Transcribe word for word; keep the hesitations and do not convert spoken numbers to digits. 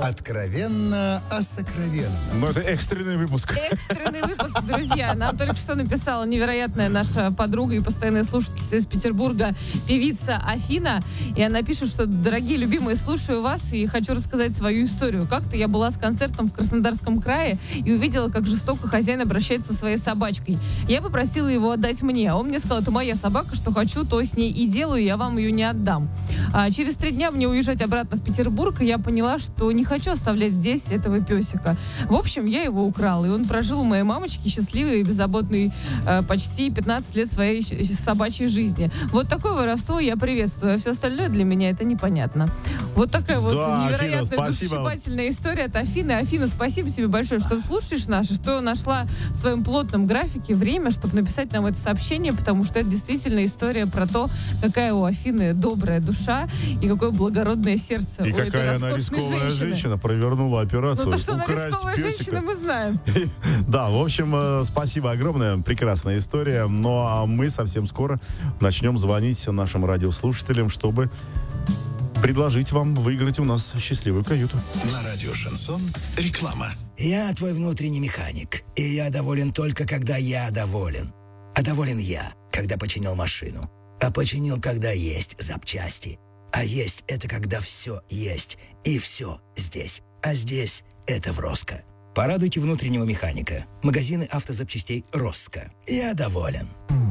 Откровенно о сокровенном. Ну, это экстренный выпуск. Экстренный выпуск, друзья. Нам только что написала невероятная наша подруга и постоянная слушательница из Петербурга, певица Афина. И она пишет, что, дорогие любимые, слушаю вас и хочу рассказать свою историю. Как-то я была с концертом в Краснодарском крае и увидела, как жестоко хозяин обращается со своей собачкой. Я попросила его отдать мне, а он мне сказал: это моя собака, что хочу, то с ней и делаю, я вам ее не отдам. А через три дня мне уезжать обратно в Петербург, и я поняла, что не хочу оставлять здесь этого песика. В общем, я его украла, и он прожил у моей мамочки счастливый и беззаботный э, почти пятнадцать лет своей собачьей жизни. Вот такое воровство я приветствую, а все остальное для меня это непонятно. Вот такая вот да, невероятная, Афина, душесчипательная история от Афины. Афина, спасибо тебе большое, что слушаешь нас, что нашла в своем плотном графике время, чтобы написать нам это сообщение, потому что это действительно история про то, какая у Афины добрая душа и какое благородное сердце и у этой какая она рисковая женщины. женщина провернула операцию. Ну то, что она украсть рисковая песика. женщина, мы знаем. Да, в общем, э, спасибо огромное. Прекрасная история. Ну, а мы совсем скоро начнем звонить нашим радиослушателям, чтобы предложить вам выиграть у нас счастливую каюту. На радио «Шансон» реклама. Я твой внутренний механик, и я доволен только, когда я доволен. А доволен я, когда починил машину. А починил, когда есть запчасти. А есть — это когда все есть, и все здесь. А здесь — это в Роско. Порадуйте внутреннего механика. Магазины автозапчастей Роско. Я доволен.